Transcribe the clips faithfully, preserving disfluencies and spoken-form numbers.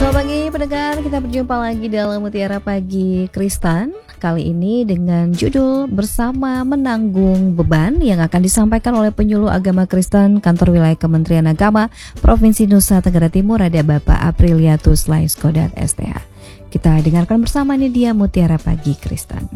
Selamat pagi pendengar, kita berjumpa lagi dalam Mutiara Pagi Kristen. Kali ini dengan judul Bersama Menanggung Beban yang akan disampaikan oleh penyuluh agama Kristen Kantor Wilayah Kementerian Agama Provinsi Nusa Tenggara Timur, ada Bapak Apriliatus Laisko dan S T H. Kita dengarkan bersama ini dia Mutiara Pagi Kristen.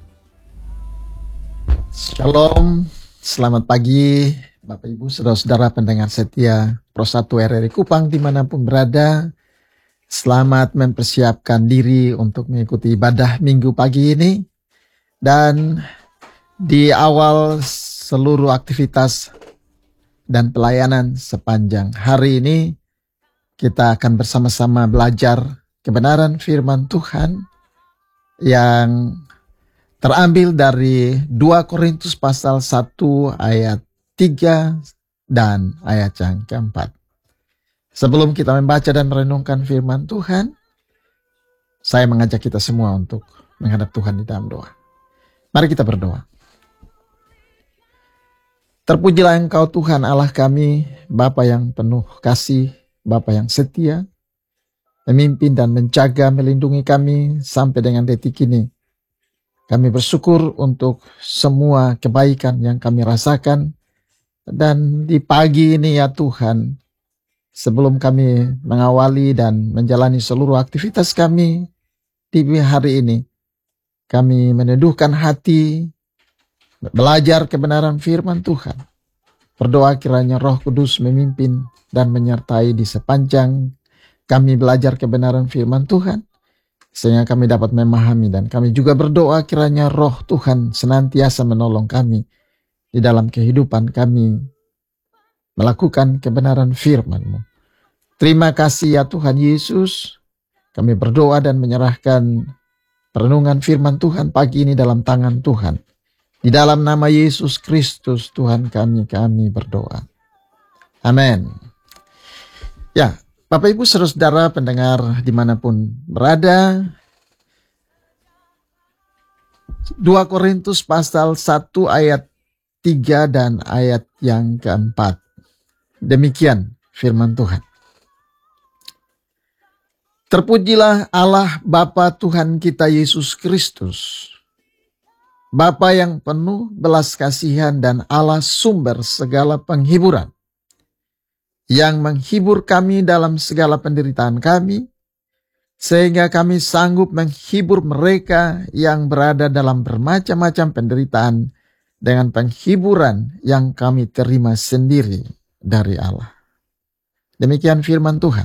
Shalom, selamat pagi Bapak Ibu Saudara-saudara pendengar setia Pro satu R R I Kupang dimanapun berada. Selamat mempersiapkan diri untuk mengikuti ibadah minggu pagi ini. Dan di awal seluruh aktivitas dan pelayanan sepanjang hari ini, kita akan bersama-sama belajar kebenaran firman Tuhan yang terambil dari dua Korintus pasal satu ayat tiga dan ayat yang keempat. Sebelum kita membaca dan merenungkan firman Tuhan, saya mengajak kita semua untuk menghadap Tuhan di dalam doa. Mari kita berdoa. Terpujilah Engkau Tuhan Allah kami, Bapa yang penuh kasih, Bapa yang setia, memimpin dan menjaga, melindungi kami sampai dengan detik ini. Kami bersyukur untuk semua kebaikan yang kami rasakan. Dan di pagi ini ya Tuhan, sebelum kami mengawali dan menjalani seluruh aktivitas kami di hari ini, kami meneduhkan hati, belajar kebenaran firman Tuhan. Berdoa kiranya Roh Kudus memimpin dan menyertai di sepanjang kami belajar kebenaran firman Tuhan, sehingga kami dapat memahami. Dan kami juga berdoa kiranya Roh Tuhan senantiasa menolong kami di dalam kehidupan kami melakukan kebenaran firman-Mu. Terima kasih ya Tuhan Yesus. Kami berdoa dan menyerahkan perenungan firman Tuhan pagi ini dalam tangan Tuhan. Di dalam nama Yesus Kristus Tuhan kami, kami berdoa. Amin. Ya, Bapak Ibu Saudara pendengar dimanapun berada, dua Korintus pasal satu ayat tiga dan ayat yang keempat. Demikian firman Tuhan. Terpujilah Allah Bapa Tuhan kita Yesus Kristus, Bapa yang penuh belas kasihan dan Allah sumber segala penghiburan, yang menghibur kami dalam segala penderitaan kami, sehingga kami sanggup menghibur mereka yang berada dalam bermacam-macam penderitaan dengan penghiburan yang kami terima sendiri dari Allah. Demikian firman Tuhan.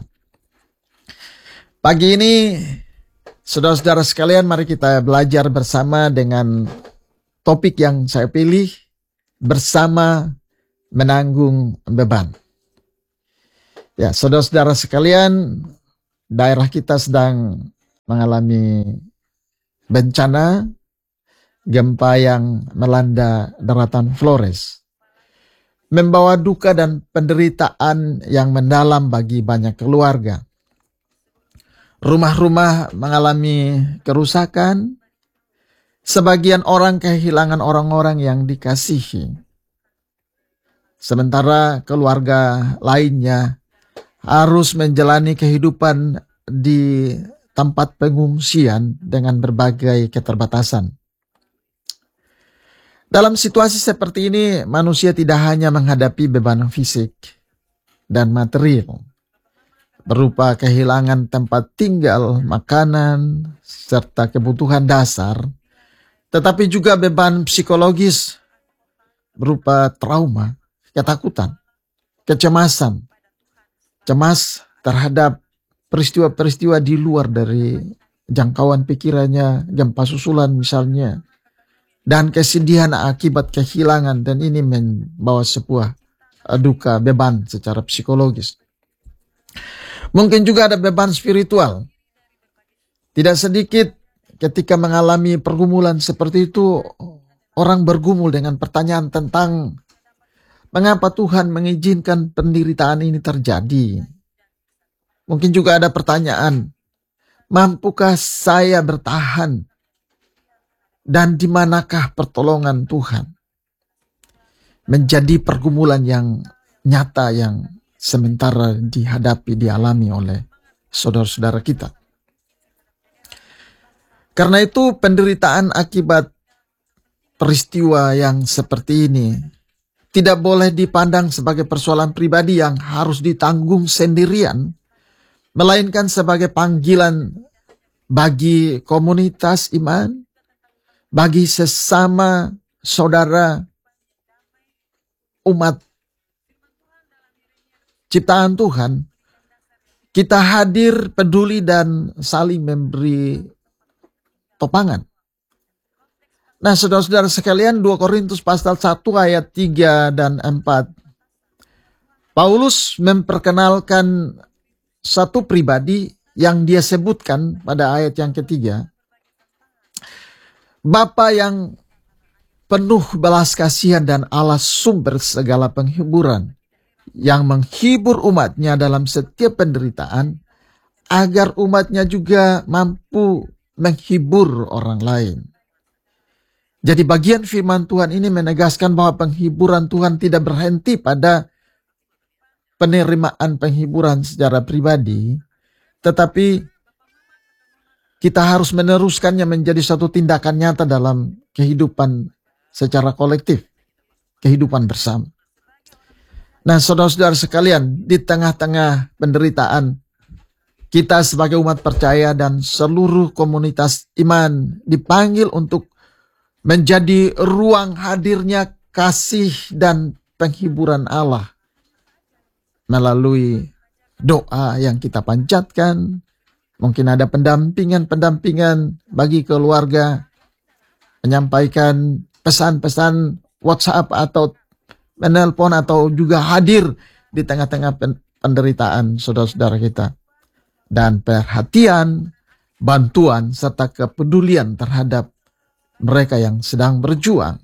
Pagi ini, saudara-saudara sekalian, mari kita belajar bersama dengan topik yang saya pilih, bersama menanggung beban. Ya, saudara-saudara sekalian, daerah kita sedang mengalami bencana gempa yang melanda daratan Flores, membawa duka dan penderitaan yang mendalam bagi banyak keluarga. Rumah-rumah mengalami kerusakan, sebagian orang kehilangan orang-orang yang dikasihi. Sementara keluarga lainnya harus menjalani kehidupan di tempat pengungsian dengan berbagai keterbatasan. Dalam situasi seperti ini, manusia tidak hanya menghadapi beban fisik dan material, berupa kehilangan tempat tinggal, makanan, serta kebutuhan dasar, tetapi juga beban psikologis berupa trauma, ketakutan, kecemasan, cemas terhadap peristiwa-peristiwa di luar dari jangkauan pikirannya, gempa susulan misalnya, dan kesedihan akibat kehilangan, dan ini membawa sebuah duka, beban secara psikologis. Mungkin juga ada beban spiritual. Tidak sedikit ketika mengalami pergumulan seperti itu, orang bergumul dengan pertanyaan tentang mengapa Tuhan mengizinkan penderitaan ini terjadi. Mungkin juga ada pertanyaan, mampukah saya bertahan? Dan di manakah pertolongan Tuhan? Menjadi pergumulan yang nyata yang sementara dihadapi, dialami oleh saudara-saudara kita. Karena itu penderitaan akibat peristiwa yang seperti ini tidak boleh dipandang sebagai persoalan pribadi yang harus ditanggung sendirian, melainkan sebagai panggilan bagi komunitas iman, bagi sesama saudara umat ciptaan Tuhan. Kita hadir, peduli, dan saling memberi topangan. Nah, saudara-saudara sekalian, dua Korintus pasal satu ayat tiga dan empat. Paulus memperkenalkan satu pribadi yang dia sebutkan pada ayat yang ketiga. Bapa yang penuh belas kasihan dan Allah sumber segala penghiburan, yang menghibur umatnya dalam setiap penderitaan, agar umatnya juga mampu menghibur orang lain. Jadi bagian firman Tuhan ini menegaskan bahwa penghiburan Tuhan tidak berhenti pada penerimaan penghiburan secara pribadi, tetapi kita harus meneruskannya menjadi satu tindakan nyata dalam kehidupan secara kolektif, kehidupan bersama. Nah, saudara-saudara sekalian, di tengah-tengah penderitaan, kita sebagai umat percaya dan seluruh komunitas iman dipanggil untuk menjadi ruang hadirnya kasih dan penghiburan Allah melalui doa yang kita panjatkan. Mungkin ada pendampingan-pendampingan bagi keluarga, menyampaikan pesan-pesan WhatsApp atau menelpon, atau juga hadir di tengah-tengah penderitaan saudara-saudara kita. Dan perhatian, bantuan, serta kepedulian terhadap mereka yang sedang berjuang.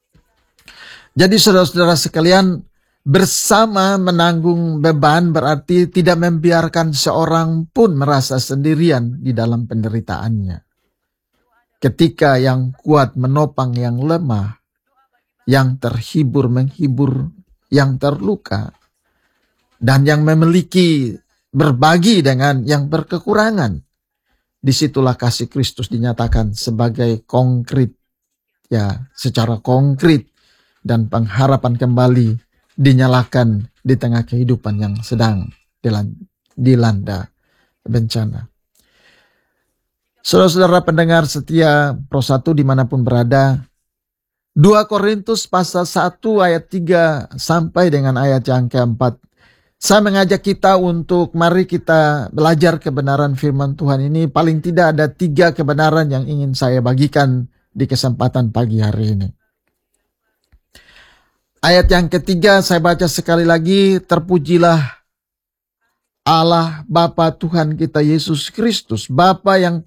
Jadi saudara-saudara sekalian, bersama menanggung beban berarti tidak membiarkan seorang pun merasa sendirian di dalam penderitaannya. Ketika yang kuat menopang yang lemah, yang terhibur menghibur yang terluka, dan yang memiliki berbagi dengan yang berkekurangan. Disitulah kasih Kristus dinyatakan sebagai konkret, ya, secara konkret, dan pengharapan kembali dinyalakan di tengah kehidupan yang sedang dilanda bencana. Saudara-saudara pendengar setia Pro satu dimanapun berada, dua Korintus pasal satu ayat tiga sampai dengan ayat yang keempat. Saya mengajak kita untuk mari kita belajar kebenaran firman Tuhan ini. Paling tidak ada tiga kebenaran yang ingin saya bagikan di kesempatan pagi hari ini. Ayat yang ketiga saya baca sekali lagi. Terpujilah Allah Bapa Tuhan kita Yesus Kristus, Bapa yang